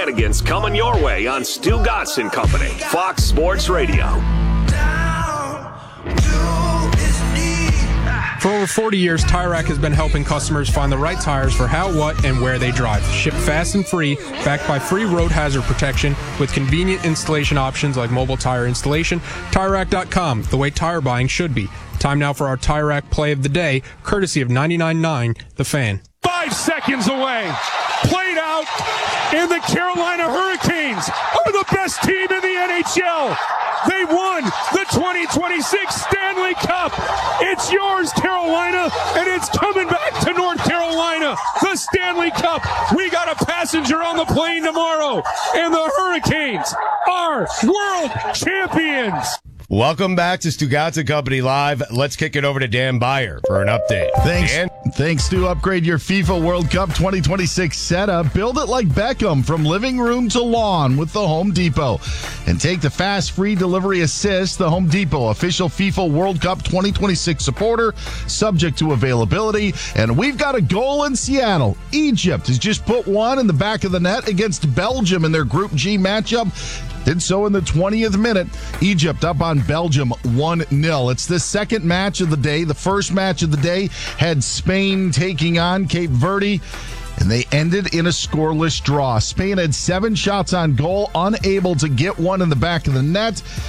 shenanigans coming your way on Stu Gatz and Company, Fox Sports Radio. For over 40 years, Tire Rack has been helping customers find the right tires for how, what, and where they drive. Shipped fast and free, backed by free road hazard protection, with convenient installation options like mobile tire installation. TireRack.com, the way tire buying should be. Time now for our Tire Rack play of the day, courtesy of 99.9 The Fan. 5 seconds away. Played out, and the Carolina Hurricanes are the best team in the NHL. They won the 2026 Stanley Cup. It's yours, Carolina, and it's coming back to North Carolina. The Stanley Cup. We got a passenger on the plane tomorrow, and the Hurricanes are world champions. Welcome back to Stu Gatz and Company Live. Let's kick it over to Dan Beyer for an update. Thanks, Stu. Upgrade your FIFA World Cup 2026 setup. Build it like Beckham from living room to lawn with the Home Depot. And take the fast free delivery assist. The Home Depot, official FIFA World Cup 2026 supporter, subject to availability. And we've got a goal in Seattle. Egypt has just put one in the back of the net against Belgium in their Group G matchup. Did so in the 20th minute. Egypt up on Belgium 1-0. It's the second match of the day. The first match of the day had Spain taking on Cape Verde, and they ended in a scoreless draw. Spain had 7 shots on goal, unable to get one in the back of the net.